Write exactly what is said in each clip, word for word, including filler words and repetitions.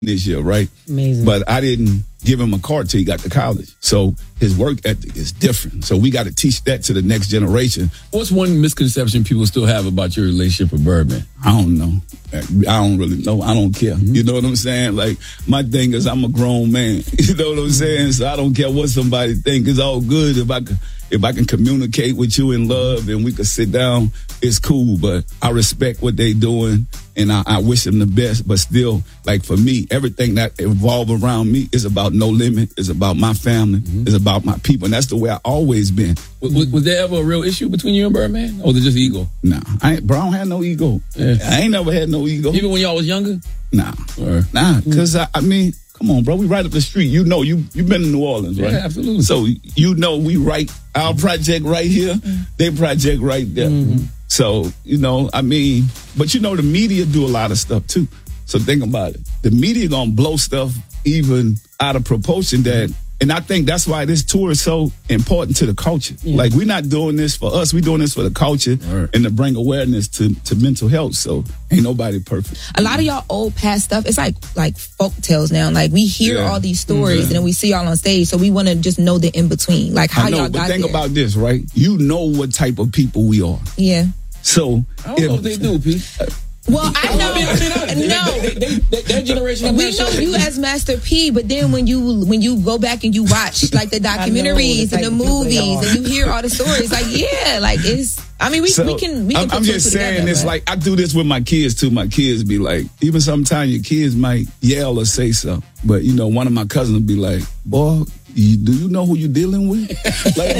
this year, right? Amazing. But I didn't give him a car till he got to college. So his work ethic is different. So we got to teach that to the next generation. What's one misconception people still have about your relationship with Birdman? I don't know. I don't really know. I don't care. Mm-hmm. You know what I'm saying? Like, my thing is I'm a grown man. You know what I'm saying? So I don't care what somebody think. It's all good if I can, if I can communicate with you in love and we can sit down, it's cool. But I respect what they doing and I, I wish them the best. But still, like for me, everything that evolve around me is about No Limit. It's about my family. Mm-hmm. It's about my people. And that's the way I always been. Was, was, was there ever a real issue between you and Birdman? Or was it just ego? Nah, I ain't, bro, I don't have no ego. Yeah. I ain't never had no ego. Even when y'all was younger? Nah. Or, nah, because I, I mean, come on, bro. We right up the street. You know, you you been in New Orleans, right? Yeah, absolutely. So you know we right, our project right here, mm-hmm. their project right there. Mm-hmm. So, you know, I mean, but you know the media do a lot of stuff too. So think about it. The media gonna blow stuff even out of proportion that, and I think that's why this tour is so important to the culture. Yeah. Like, we're not doing this for us. We're doing this for the culture right. and to bring awareness to, to mental health. So ain't nobody perfect. A lot of y'all old past stuff, it's like like folk tales now. Like, we hear yeah. all these stories yeah. and then we see y'all on stage. So we want to just know the in-between. Like, how I know, y'all but got think there. about this, right? You know what type of people we are. Yeah. So I don't if, know if they do, Pete. Well, I know. I mean, no, they, they, they, their generation. We know you as Master P, but then when you when you go back and you watch like the documentaries and the movies and you hear all the stories, like yeah, like it's. I mean, we, so, we can. We can I'm, I'm just saying together, it's but. like I do this with my kids too. My kids be like, even sometimes your kids might yell or say something, but you know, one of my cousins will be like, "Boy, you, do you know who you're dealing with?" like,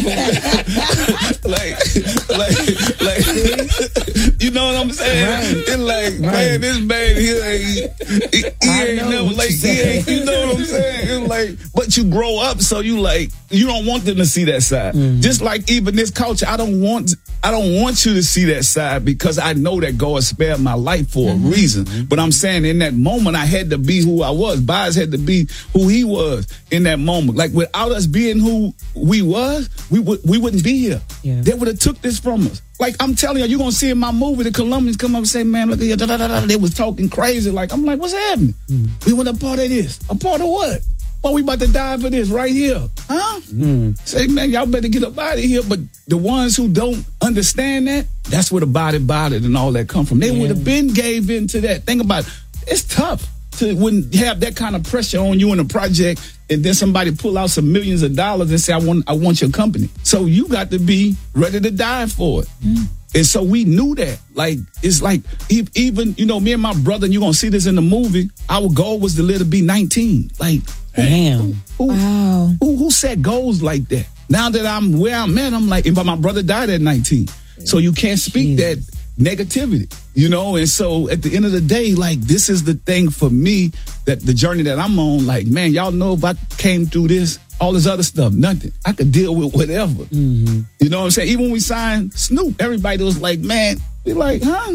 like, like, like, you know what I'm saying? Right. It's like, right. man, this man here, ain't, he, he ain't never like, he ain't, you know what I'm saying? It's like, but you grow up, so you like, you don't want them to see that side. Mm-hmm. Just like even this culture, I don't want, I don't want you to see that side because I know that God spared my life for mm-hmm. a reason. Mm-hmm. But I'm saying in that moment, I had to be who I was. Bias had to be who he was in that moment. Like without us being who we was, we would we wouldn't be here. Yeah. They would have took this from us. Like I'm telling you, you're gonna see in my movie, the Colombians come up and say, "Man, look at you." Da, da, da, da. They was talking crazy. Like I'm like, "What's happening?" Mm-hmm. We want a part of this. A part of what? Well, we about to die for this right here, huh? Mm. Say, man, y'all better get up out of here. But the ones who don't understand that, that's where the body bodied and all that come from. They yeah. would have been gave in to that. Think about it. It's tough to when have that kind of pressure on you in a project and then somebody pull out some millions of dollars and say, I want, I want your company. So you got to be ready to die for it. Mm. And so we knew that. Like, it's like, even, you know, me and my brother, and you're going to see this in the movie, our goal was to live to be nineteen. Like, damn. Who, who, wow. Who, who set goals like that? Now that I'm where I'm at, I'm like, but my brother died at nineteen. So you can't speak Jeez. that negativity, you know? And so at the end of the day, like, this is the thing for me, that the journey that I'm on, like, man, y'all know if I came through this, all this other stuff, nothing. I could deal with whatever. Mm-hmm. You know what I'm saying? Even when we signed Snoop, everybody was like, man, we like, huh?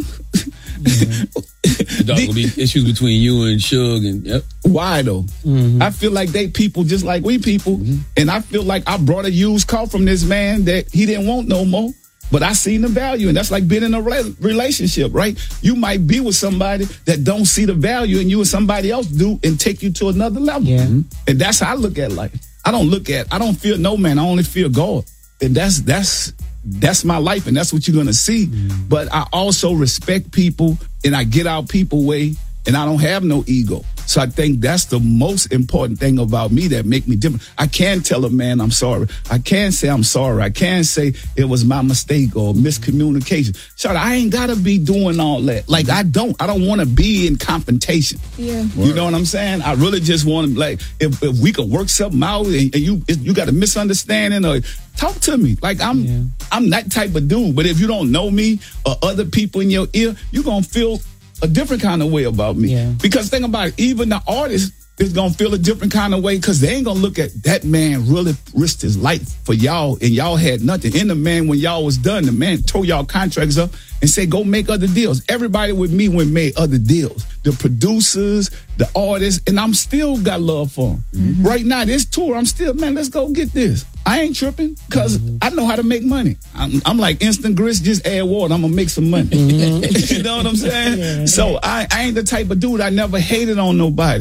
Mm-hmm. There's gonna be issues between you and Suge and yep. Why though? Mm-hmm. I feel like they people just like we people. Mm-hmm. And I feel like I brought a used car from this man that he didn't want no more. But I seen the value, and that's like being in a re- relationship, right? You might be with somebody that don't see the value in you and somebody else do and take you to another level. Yeah. Mm-hmm. And that's how I look at life. I don't look at, I don't fear no man. I only fear God. And that's, that's, that's my life. And that's what you're going to see. Mm-hmm. But I also respect people and I get out people way and I don't have no ego. So I think that's the most important thing about me that make me different. I can tell a man I'm sorry. I can say I'm sorry. I can say it was my mistake or miscommunication. So I ain't got to be doing all that. Like, I don't. I don't want to be in confrontation. Yeah. You know what I'm saying? I really just want to, like, if, if we could work something out and, and you if you got a misunderstanding or talk to me. Like, I'm yeah. I'm that type of dude. But if you don't know me or other people in your ear, you're going to feel a different kind of way about me. Yeah. Because think about it, even the artist is going to feel a different kind of way because they ain't going to look at that man really risked his life for y'all and y'all had nothing. And the man, when y'all was done, the man tore y'all contracts up and said, go make other deals. Everybody with me went made other deals. The producers, the artists, and I'm still got love for them. Mm-hmm. Right now, this tour, I'm still, man, let's go get this. I ain't tripping because mm-hmm. I know how to make money. I'm, I'm like instant grits, just add water. I'm going to make some money. Mm-hmm. You know what I'm saying? Yeah. So I, I ain't the type of dude, I never hated on nobody.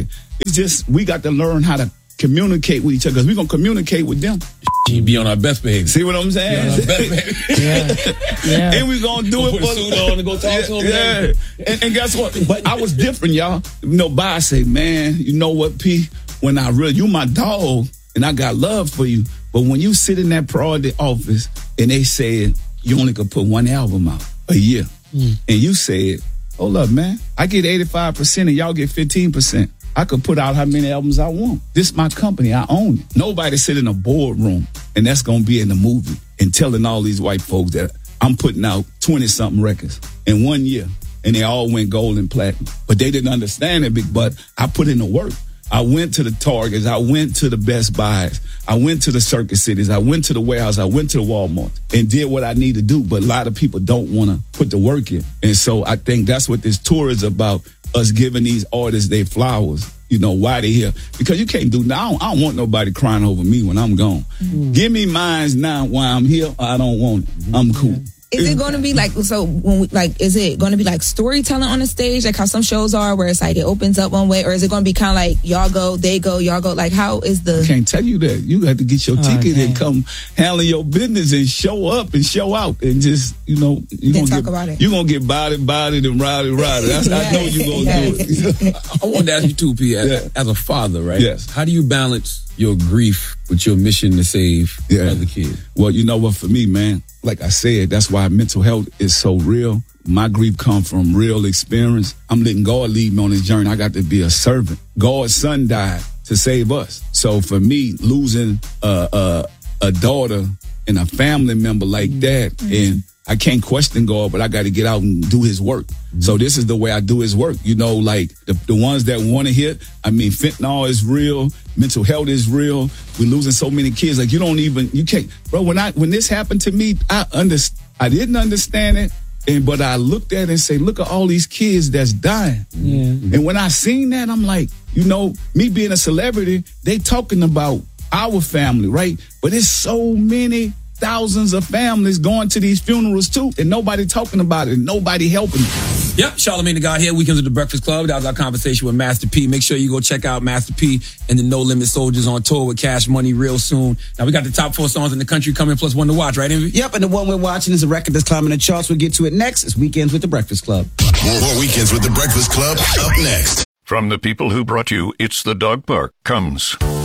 It's just we got to learn how to communicate with each other because we're going to communicate with them. Be on our best behavior. See what I'm saying? Be on our best behavior. yeah. yeah. And we're going to do we'll it put for a suit on and go talk yeah, to them. Yeah. And, and guess what? But I was different, y'all. You know, Bob say, man, you know what, P? When I really, you my dog, and I got love for you. But when you sit in that priority office and they said you only could put one album out a year, mm. and you said, hold up, man, I get eighty-five percent and y'all get fifteen percent. I could put out how many albums I want. This is my company. I own it. Nobody sit in a boardroom, and that's going to be in the movie, and telling all these white folks that I'm putting out twenty-something records in one year, and they all went gold and platinum. But they didn't understand it, but I put in the work. I went to the Targets. I went to the Best Buys. I went to the Circuit Cities. I went to the warehouse. I went to the Walmart and did what I need to do. But a lot of people don't want to put the work in. And so I think that's what this tour is about, us giving these artists their flowers. You know, why they here. Because you can't do that. I don't, I don't want nobody crying over me when I'm gone. Mm-hmm. Give me mines now while I'm here. I don't want it. I'm cool. Is it going to be like, so when we, like, is it going to be like storytelling on the stage, like how some shows are where it's like it opens up one way, or is it going to be kind of like y'all go, they go, y'all go? Like, how is the. I can't tell you that. You have to get your oh, ticket okay. and come handle your business and show up and show out and just, you know, you're going to get, you're gonna get body, body, and rowdy, rowdy. That's yes. I know you're going to yes. do it. I want to ask you too, P, as, yeah. as a father, right? Yes. How do you balance your grief with your mission to save yeah. other kids? Well, you know what, for me, man, like I said, that's why mental health is so real. My grief comes from real experience. I'm letting God lead me on this journey. I got to be a servant. God's son died to save us. So for me, losing a, a, a daughter and a family member like that, mm-hmm. and I can't question God, but I got to get out and do his work. Mm-hmm. So this is the way I do his work. You know, like the, the ones that want to hear, I mean, fentanyl is real. Mental health is real. We're losing so many kids. Like you don't even, you can't, bro, when I, when this happened to me, I under, I didn't understand it. And, but I looked at it and say, look at all these kids that's dying. Yeah. And when I seen that, I'm like, you know, me being a celebrity, they talking about our family, right? But it's so many thousands of families going to these funerals too, and nobody talking about it, and nobody helping them. Yep, Charlamagne the God here, Weekends with the Breakfast Club. That was our conversation with Master P. Make sure you go check out Master P and the No Limit Soldiers on tour with Cash Money real soon. Now we got the top four songs in the country coming, plus one to watch, right, Envy? Yep, and the one we're watching is a record that's climbing the charts. We'll get to it next. It's Weekends with the Breakfast Club. More, more Weekends with the Breakfast Club up next. From the people who brought you It's the Dog Park comes